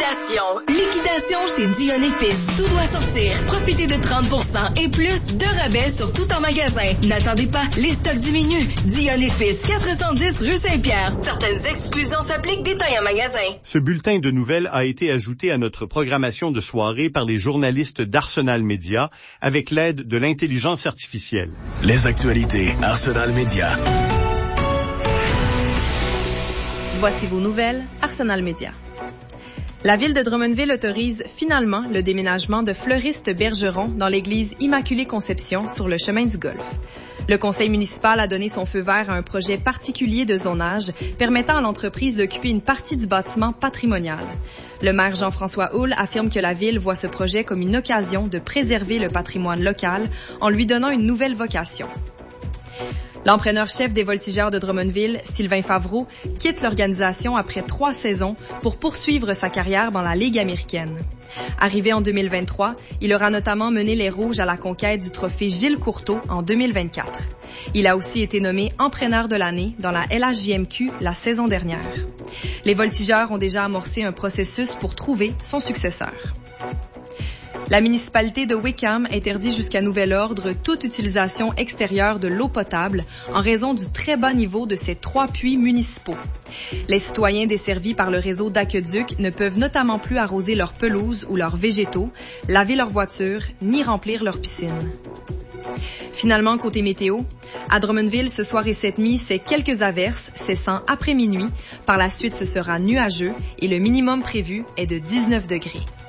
Liquidation. Liquidation chez Dion & Fils. Tout doit sortir. Profitez de 30% et plus de rabais sur tout en magasin. N'attendez pas, les stocks diminuent. Dion & Fils, 410 rue Saint-Pierre. Certaines exclusions s'appliquent. Détails en magasin. Ce bulletin de nouvelles a été ajouté à notre programmation de soirée par les journalistes d'Arsenal Média avec l'aide de l'intelligence artificielle. Les actualités Arsenal Média. Voici vos nouvelles, Arsenal Média. La ville de Drummondville autorise finalement le déménagement de Fleuriste Bergeron dans l'église Immaculée Conception sur le chemin du Golfe. Le conseil municipal a donné son feu vert à un projet particulier de zonage permettant à l'entreprise d'occuper une partie du bâtiment patrimonial. Le maire Jean-François Houle affirme que la ville voit ce projet comme une occasion de préserver le patrimoine local en lui donnant une nouvelle vocation. L'entraîneur-chef des Voltigeurs de Drummondville, Sylvain Favreau, quitte l'organisation après 3 saisons pour poursuivre sa carrière dans la Ligue américaine. Arrivé en 2023, il aura notamment mené les Rouges à la conquête du trophée Gilles Courteau en 2024. Il a aussi été nommé entraîneur de l'année dans la LHJMQ la saison dernière. Les Voltigeurs ont déjà amorcé un processus pour trouver son successeur. La municipalité de Wickham interdit jusqu'à nouvel ordre toute utilisation extérieure de l'eau potable en raison du très bas niveau de ses 3 puits municipaux. Les citoyens desservis par le réseau d'aqueduc ne peuvent notamment plus arroser leurs pelouses ou leurs végétaux, laver leurs voitures, ni remplir leurs piscines. Finalement, côté météo, à Drummondville, ce soir et cette nuit, c'est quelques averses, cessant après minuit. Par la suite, ce sera nuageux et le minimum prévu est de 19 degrés.